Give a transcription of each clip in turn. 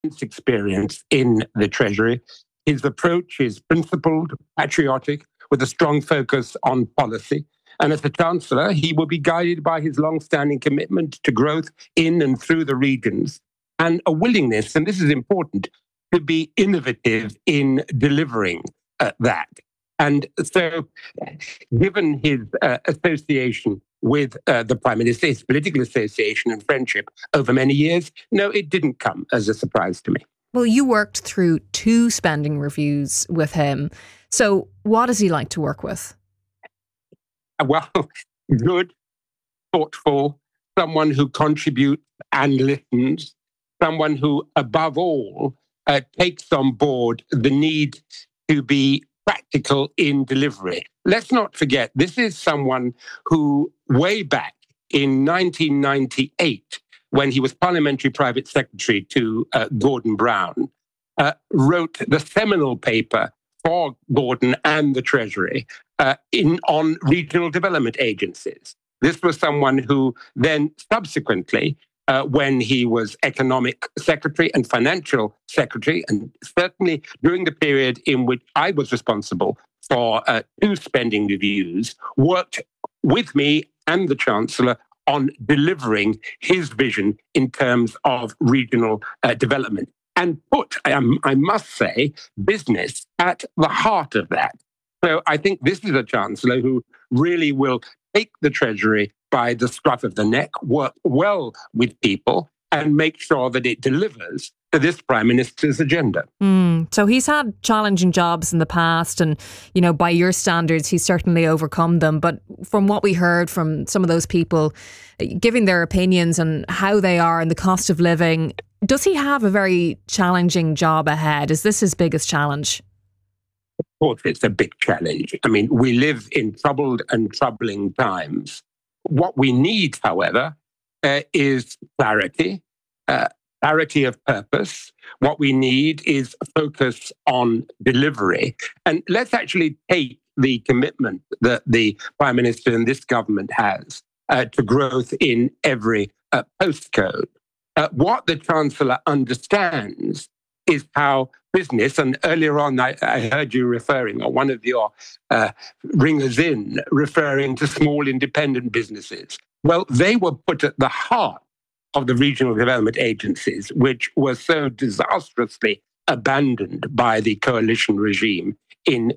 experience in the Treasury. His approach is principled, patriotic, with a strong focus on policy. And as the Chancellor, he will be guided by his long-standing commitment to growth in and through the regions and a willingness, and this is important, to be innovative in delivering that. And so, given his association with the Prime Minister, his political association and friendship over many years, no, it didn't come as a surprise to me. Well, you worked through 2 spending reviews with him. So what is he like to work with? Well, good, thoughtful, someone who contributes and listens, someone who, above all, takes on board the need to be practical in delivery. Let's not forget, this is someone who, way back in 1998, when he was Parliamentary Private Secretary to Gordon Brown, wrote the seminal paper for Gordon and the Treasury on regional development agencies. This was someone who then subsequently, when he was Economic Secretary and Financial Secretary, and certainly during the period in which I was responsible for 2 spending reviews, worked with me and the Chancellor on delivering his vision in terms of regional development, and put, I must say, business at the heart of that. So I think this is a Chancellor who really will take the Treasury by the scruff of the neck, work well with people, and make sure that it delivers to this Prime Minister's agenda. So he's had challenging jobs in the past, and, you know, by your standards, he's certainly overcome them. But from what we heard from some of those people giving their opinions on how they are and the cost of living, does he have a very challenging job ahead? Is this his biggest challenge? Of course, it's a big challenge. I mean, we live in troubled and troubling times. What we need, however, is clarity, clarity of purpose. What we need is focus on delivery. And let's actually take the commitment that the Prime Minister and this government has to growth in every postcode. What the Chancellor understands is how business, and earlier on I heard you referring, or one of your ringers in, referring to small independent businesses. Well, they were put at the heart of the regional development agencies, which were so disastrously abandoned by the coalition regime in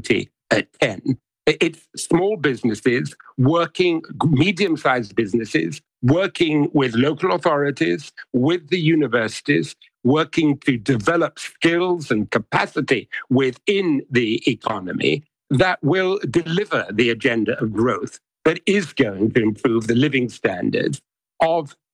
2010. It's small businesses working, medium-sized businesses, working with local authorities, with the universities, working to develop skills and capacity within the economy that will deliver the agenda of growth that is going to improve the living standards of